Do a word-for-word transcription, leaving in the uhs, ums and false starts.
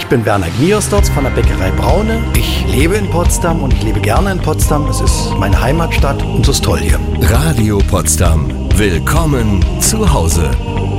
Ich bin Werner Gniersterz von der Bäckerei Braune. Ich lebe in Potsdam und ich lebe gerne in Potsdam. Es ist meine Heimatstadt und es ist toll hier. Radio Potsdam. Willkommen zu Hause.